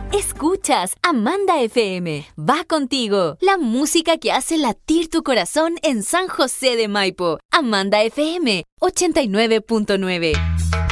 Escuchas Amanda FM. Va contigo. La música que hace latir tu corazón en San José de Maipo. Amanda FM 89.9.